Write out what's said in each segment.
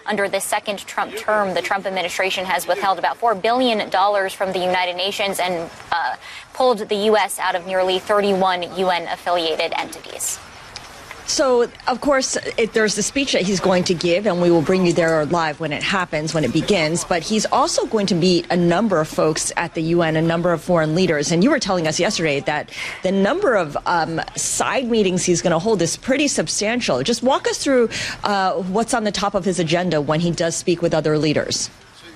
under the second Trump term, the Trump administration has withheld about $4 billion from the United Nations and pulled the U.S. out of nearly 31 UN-affiliated entities. So, of course, there's the speech that he's going to give, and we will bring you there live when it happens, when it begins. But he's also going to meet a number of folks at the UN, a number of foreign leaders. And you were telling us yesterday that the number of side meetings he's going to hold is pretty substantial. Just walk us through what's on the top of his agenda when he does speak with other leaders.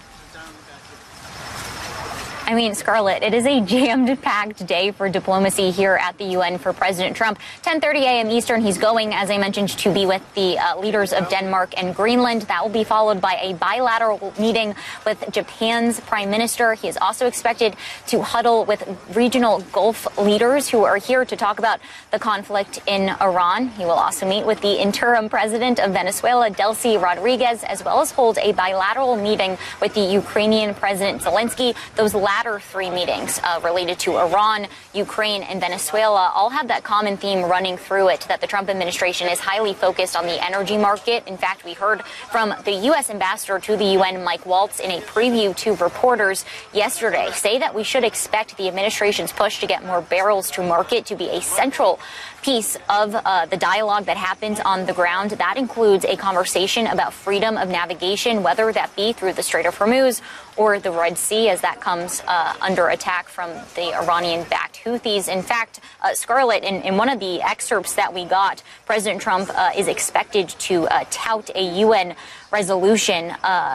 I mean, Scarlett, it is a jammed-packed day for diplomacy here at the UN for President Trump. 10:30 a.m. Eastern, he's going, as I mentioned, to be with the leaders of Denmark and Greenland. That will be followed by a bilateral meeting with Japan's prime minister. He is also expected to huddle with regional Gulf leaders who are here to talk about the conflict in Iran. He will also meet with the interim president of Venezuela, Delcy Rodriguez, as well as hold a bilateral meeting with the Ukrainian President Zelensky. Those latter three meetings related to Iran, Ukraine, and Venezuela all have that common theme running through it, that the Trump administration is highly focused on the energy market. In fact, we heard from the U.S. ambassador to the UN, Mike Waltz, in a preview to reporters yesterday, say that we should expect the administration's push to get more barrels to market to be a central piece of the dialogue that happens on the ground. That includes a conversation about freedom of navigation, whether that be through the Strait of Hormuz or the Red Sea, as that comes under attack from the Iranian-backed Houthis. In fact, Scarlett, in one of the excerpts that we got, President Trump is expected to tout a UN resolution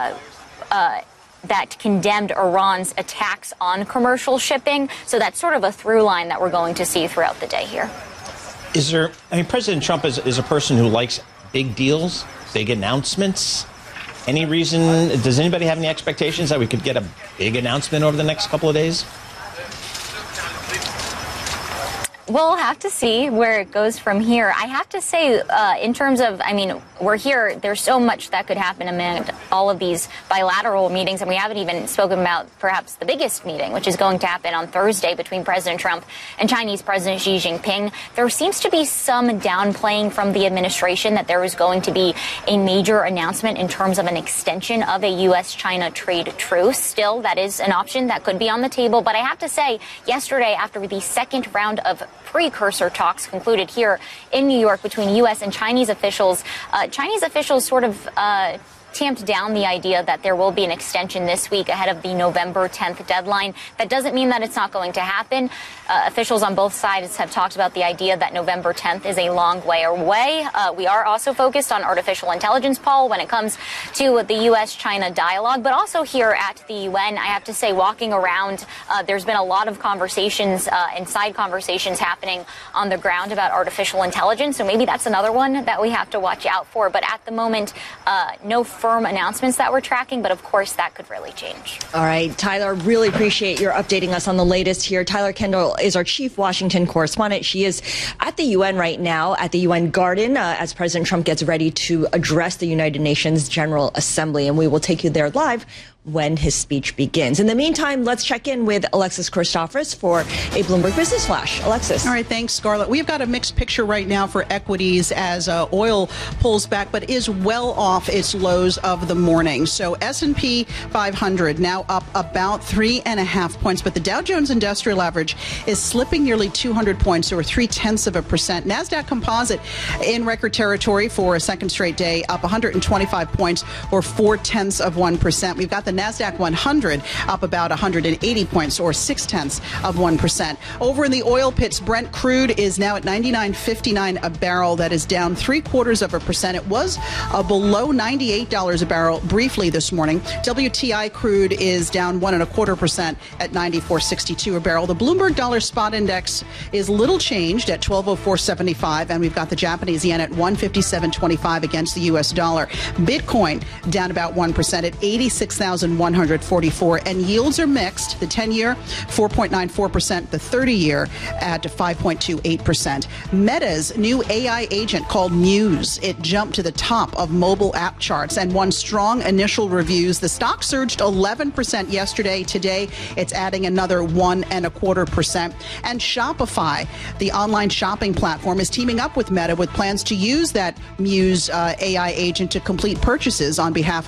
that condemned Iran's attacks on commercial shipping. So that's sort of a through line that we're going to see throughout the day here. President Trump is a person who likes big deals, big announcements. Any reason, does anybody have any expectations that we could get a big announcement over the next couple of days? We'll have to see where it goes from here. I have to say, in terms of, we're here, there's so much that could happen among all of these bilateral meetings, and we haven't even spoken about perhaps the biggest meeting, which is going to happen on Thursday between President Trump and Chinese President Xi Jinping. There seems to be some downplaying from the administration that there was going to be a major announcement in terms of an extension of a U.S.-China trade truce. Still, that is an option that could be on the table. But I have to say, yesterday, after the second round of precursor talks concluded here in New York between U.S. and Chinese officials sort of tamped down the idea that there will be an extension this week ahead of the November 10th deadline. That doesn't mean that it's not going to happen. Officials on both sides have talked about the idea that November 10th is a long way away. We are also focused on artificial intelligence, Paul, when it comes to the U.S.-China dialogue, but also here at the UN. I have to say, walking around, there's been a lot of conversations and side conversations happening on the ground about artificial intelligence. So maybe that's another one that we have to watch out for. But at the moment, no firm announcements that we're tracking, but of course that could really change. All right, Tyler, really appreciate your updating us on the latest here. Tyler Kendall is our chief Washington correspondent. She is at the UN right now, at the UN Garden, as President Trump gets ready to address the United Nations General Assembly, and we will take you there live when his speech begins. In the meantime, let's check in with Alexis Christoforous for a Bloomberg Business Flash. Alexis. All right, thanks, Scarlett. We've got a mixed picture right now for equities as oil pulls back, but is well off its lows of the morning. So S&P 500 now up about 3.5 points, but the Dow Jones Industrial Average is slipping nearly 200 points, or 0.3%. NASDAQ Composite in record territory for a second straight day, up 125 points, or 0.4%. We've got the NASDAQ 100 up about 180 points, or 0.6%. Over in the oil pits, Brent crude is now at $99.59 a barrel. That is down 0.75%. It was below $98 a barrel briefly this morning. WTI crude is down 1.25% at $94.62 a barrel. The Bloomberg Dollar Spot Index is little changed at 1204.75, and we've got the Japanese yen at 157.25 against the U.S. dollar. Bitcoin down about 1% at 86,144, and yields are mixed. The 10-year 4.94%, the 30-year at 5.28%. Meta's new AI agent called Muse, it jumped to the top of mobile app charts and won strong initial reviews. The stock surged 11% yesterday. Today, it's adding another 1.25%. And Shopify, the online shopping platform, is teaming up with Meta with plans to use that Muse AI agent to complete purchases on behalf